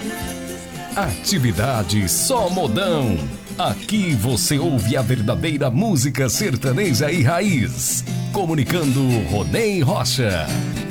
Atividade Só Modão. Aqui você ouve a verdadeira música sertaneja e raiz. Comunicando Ronei Rocha.